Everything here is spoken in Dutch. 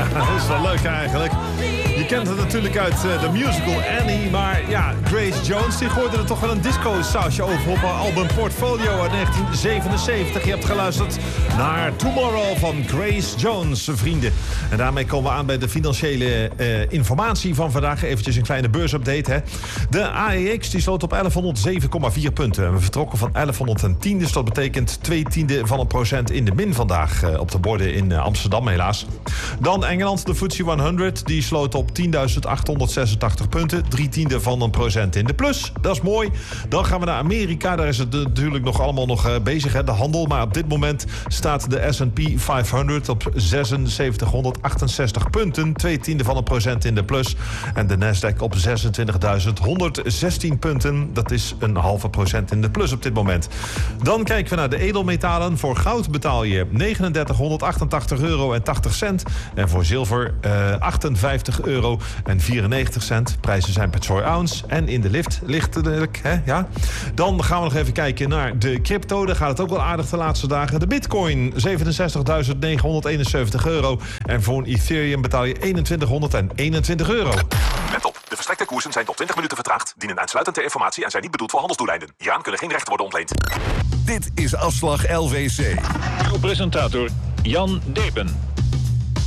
dat is wel leuk eigenlijk. Je kent het natuurlijk uit de musical Annie. Maar ja, Grace Jones die gooide er toch wel een disco-sausje over op haar album Portfolio uit 1977. Je hebt geluisterd naar Tomorrow van Grace Jones, vrienden. En daarmee komen we aan bij de financiële informatie van vandaag. Eventjes een kleine beursupdate. Hè. De AEX die sloot op 1107,4 punten. We vertrokken van 1110, dus dat betekent 0,2% in de min vandaag op de borden in Amsterdam helaas. Dan Engeland, de FTSE 100, die sloot op 10.886 punten. 0,3% in de plus. Dat is mooi. Dan gaan we naar Amerika. Daar is het natuurlijk nog allemaal bezig, hè, de handel. Maar op dit moment staat de S&P 500 op 7668 punten. 0,2% in de plus. En de Nasdaq op 26.116 punten. Dat is 0,5% in de plus op dit moment. Dan kijken we naar de edelmetalen. Voor goud betaal je 3988 euro en 80 cent. En voor zilver 58 euro en 94 cent. Prijzen zijn per troy ounce. En in de lift lichtelijk, hè, ja. Dan gaan we nog even kijken naar de crypto. Daar gaat het ook wel aardig de laatste dagen. De bitcoin 67.971 euro. En voor een Ethereum betaal je 2121 euro. Let op, de verstrekte koersen zijn tot 20 minuten vertraagd, dienen uitsluitend ter informatie en zijn niet bedoeld voor handelsdoeleinden. Hieraan kunnen geen rechten worden ontleend. Dit is Afslag LVC. Uw presentator Jan Depen.